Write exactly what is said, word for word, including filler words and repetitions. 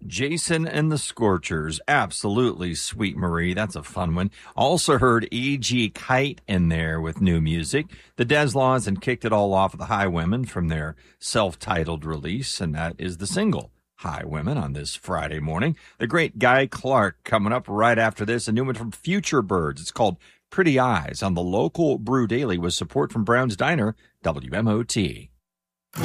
Jason and the Scorchers. Absolutely Sweet Marie. That's a fun one. Also heard E G. Kite in there with new music. The Deslaws and kicked it all off with the Highwomen from their self-titled release, and that is the single Highwomen on this Friday morning. The great Guy Clark coming up right after this. A new one from Future Birds. It's called Pretty Eyes on the local Brew Daily with support from Brown's Diner, W M O T.